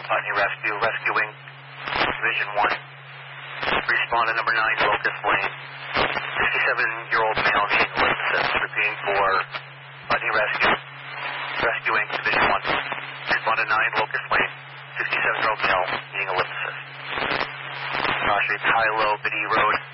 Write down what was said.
Putney Rescue, rescuing Division 1. Respond to number 9, Locust Lane. 67-year-old male needing lift assist. Repeating for Putney Rescue, rescuing Division 1. Respond to 9, Locust Lane. 67-year-old male needing a lift assist. Caution, high-low, Biddy Road.